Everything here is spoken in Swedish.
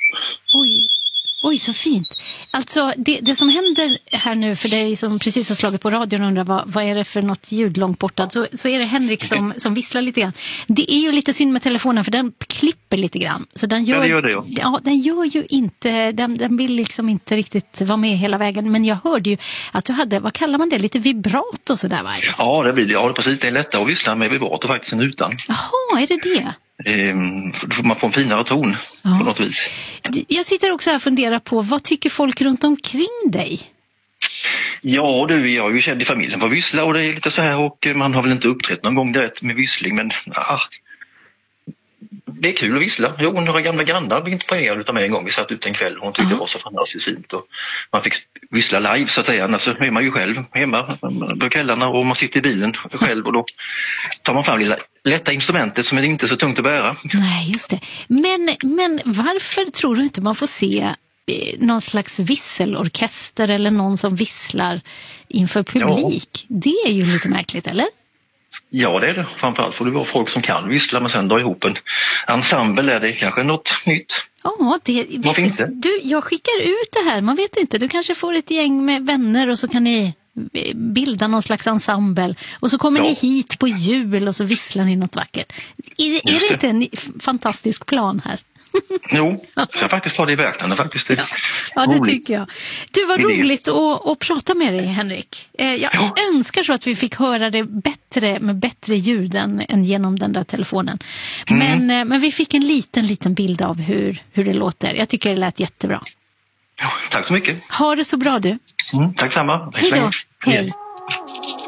Oj. Oj, så fint. Alltså, det som händer här nu för dig som precis har slagit på radion och undrar vad är det för något ljud långt borta, så är det Henrik som visslar lite grann. Det är ju lite synd med telefonen för den klipper lite grann. Så den gör, det gör det, ja. Ja, den gör ju inte, den vill liksom inte riktigt vara med hela vägen. Men jag hörde ju att du hade, vad kallar man det, lite vibrat och sådär, va? Ja, det blir det. Ja, precis. Det är lättare att vissla med vibrato faktiskt än utan. Jaha, är det det? Då får man få en finare ton på något vis. Jag sitter också här och funderar på, vad tycker folk runt omkring dig? Ja, jag är ju känd i familjen för att vissla och det är lite så här, och man har väl inte uppträtt någon gång direkt med vissling, men det är kul att vissla. Jo, några gamla grannar blev imponerade utav mig en gång. Vi satt ute en kväll och hon tyckte det var så fantastiskt fint. Och man fick vissla live så att säga. Annars är man ju själv hemma på kvällarna och man sitter i bilen själv. Och då tar man fram lilla lätta instrumentet som är inte så tungt att bära. Nej, just det. Men varför tror du inte man får se någon slags visselorkester eller någon som visslar inför publik? Ja. Det är ju lite märkligt, eller? Ja, det är det. Framförallt får det vara folk som kan vissla, men sen dra ihop en ensemble är det kanske något nytt. Ja, varför inte? Jag skickar ut det här, man vet inte. Du kanske får ett gäng med vänner och så kan ni bilda någon slags ensemble. Och så kommer ni hit på jul och så visslar ni något vackert. Är det inte en fantastisk plan här? Jo, så jag faktiskt tar det i beaktande faktiskt. Ja, det tycker jag. Du, var roligt att prata med dig, Henrik. Jag önskar så att vi fick höra det bättre med bättre ljud än genom den där telefonen. Men vi fick en liten bild av hur det låter. Jag tycker det lät jättebra. Ja, tack så mycket. Ha det så bra, du. Tack samma. Hej då. Hej.